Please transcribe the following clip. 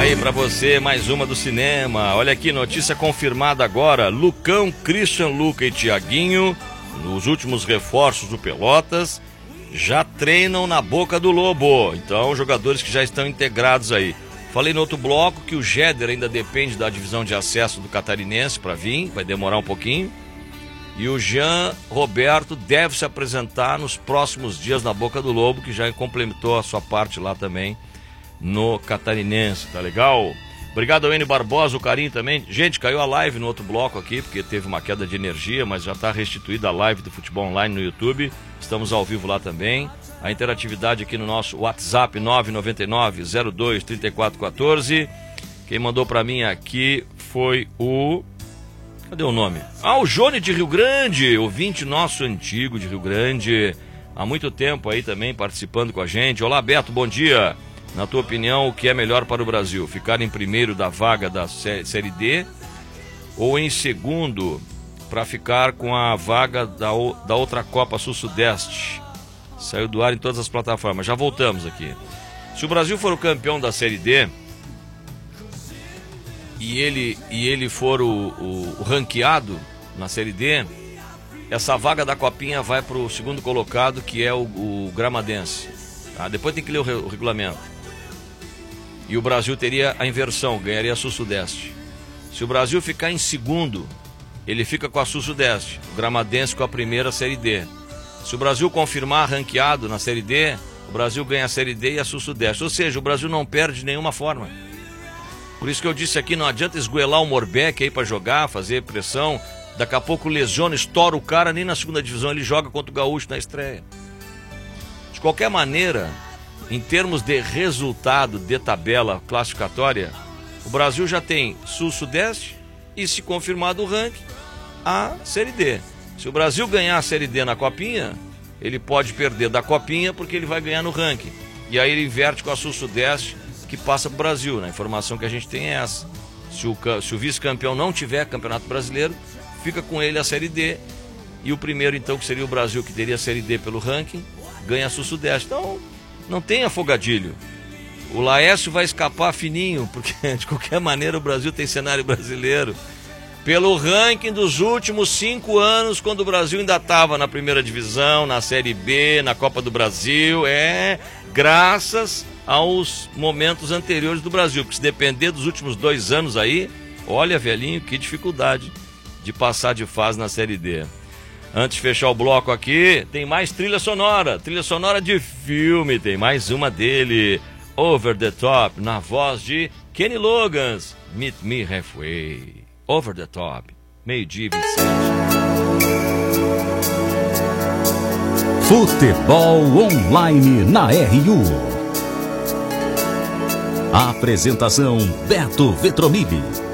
aí pra você, mais uma do cinema. Olha aqui, notícia confirmada agora. Lucão, Christian, Luca e Thiaguinho, nos últimos reforços do Pelotas, já treinam na Boca do Lobo. Então, jogadores que já estão integrados aí. Falei no outro bloco que o Géder ainda depende da divisão de acesso do Catarinense para vir, vai demorar um pouquinho. E o Jean Roberto deve se apresentar nos próximos dias na Boca do Lobo, que já complementou a sua parte lá também no Catarinense, tá legal? Obrigado ao Enio Barbosa, o carinho também. Gente, caiu a live no outro bloco aqui, porque teve uma queda de energia, mas já está restituída a live do Futebol Online no YouTube. Estamos ao vivo lá também. A interatividade aqui no nosso WhatsApp 999-02-3414. Quem mandou para mim aqui foi o... Cadê o nome? Ah, o Jone de Rio Grande, ouvinte nosso antigo de Rio Grande. Há muito tempo aí também participando com a gente. Olá, Beto, bom dia. Na tua opinião, o que é melhor para o Brasil? Ficar em primeiro da vaga da Série D ou em segundo para ficar com a vaga da outra Copa Sul-Sudeste? Saiu do ar em todas as plataformas. Já voltamos aqui. Se o Brasil for o campeão da Série D e ele for o ranqueado na Série D, essa vaga da Copinha vai para o segundo colocado, que é o Gramadense. Tá? Depois tem que ler o regulamento. E o Brasil teria a inversão, ganharia a Sul-Sudeste. Se o Brasil ficar em segundo, ele fica com a Sul-Sudeste, o Gramadense com a primeira Série D. Se o Brasil confirmar ranqueado na Série D, o Brasil ganha a Série D e a Sul-Sudeste. Ou seja, o Brasil não perde de nenhuma forma. Por isso que eu disse aqui, não adianta esgoelar o Morbeck aí para jogar, fazer pressão. Daqui a pouco lesiona, estoura o cara, nem na segunda divisão ele joga contra o Gaúcho na estreia. De qualquer maneira, em termos de resultado de tabela classificatória, o Brasil já tem Sul-Sudeste e, se confirmado o ranking, a Série D. Se o Brasil ganhar a Série D na Copinha, ele pode perder da Copinha porque ele vai ganhar no ranking. E aí ele inverte com a Sul-Sudeste, que passa para o Brasil. A informação que a gente tem é essa. Se o vice-campeão não tiver Campeonato Brasileiro, fica com ele a Série D. E o primeiro, então, que seria o Brasil, que teria a Série D pelo ranking, ganha a Sul-Sudeste. Então, não tem afogadilho. O Laércio vai escapar fininho, porque de qualquer maneira o Brasil tem cenário brasileiro. Pelo ranking dos últimos 5 anos, quando o Brasil ainda estava na primeira divisão, na Série B, na Copa do Brasil, graças aos momentos anteriores do Brasil. Porque se depender dos últimos 2 anos aí, olha, velhinho, que dificuldade de passar de fase na Série D. Antes de fechar o bloco aqui, tem mais trilha sonora de filme, tem mais uma dele, Over the Top, na voz de Kenny Loggins, Meet Me Halfway. Over the Top, meio-dia 27. Futebol Online na RU. A apresentação Beto Vetronilli.